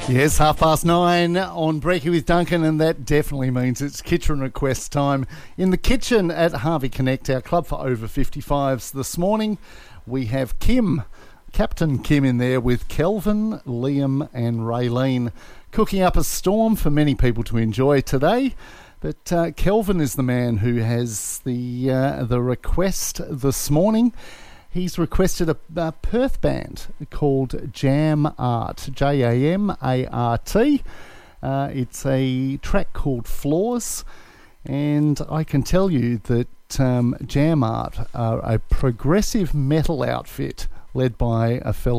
Yes, 9:30 on Breaking with Duncan, and that definitely means it's kitchen request time. In the kitchen at Harvey Connect, our club for over 55s this morning, we have Kim, Captain Kim in there with Kelvin, Liam and Raylene, cooking up a storm for many people to enjoy today. But Kelvin is the man who has the request this morning. He's requested a Perth band called Jam Art, Jamart. It's a track called Floors, and I can tell you that Jam Art are a progressive metal outfit led by a fellow